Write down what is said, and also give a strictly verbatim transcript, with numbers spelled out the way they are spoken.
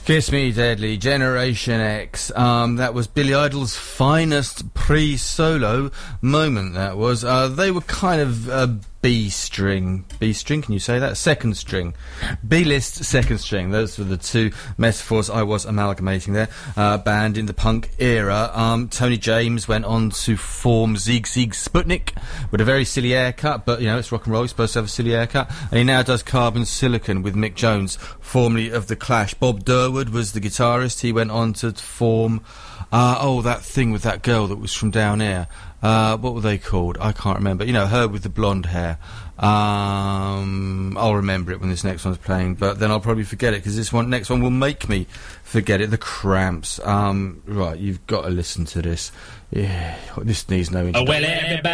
Kiss Me Deadly, Generation X. Um, that was Billy Idol's finest pre-solo moment, that was. Uh, they were kind of uh, B-string. B-string, can you say that? Second string. B-list, second string. Those were the two metaphors I was amalgamating there. Uh, band in the punk era. Um, Tony James went on to form Sigue Sigue Sputnik with a very silly haircut, but, you know, it's rock and roll, you're supposed to have a silly haircut. And he now does Carbon Silicon with Mick Jones, formerly of The Clash. Bob Durwood was the guitarist. He went on to form, uh, oh, that thing with that girl that was from down here. Uh, what were they called? I can't remember. You know, her with the blonde hair. Um, I'll remember it when this next one's playing, but then I'll probably forget it, because this one, next one will make me forget it. The Cramps. Um, right, you've got to listen to this. Yeah, this needs no introduction. Oh, well, everybody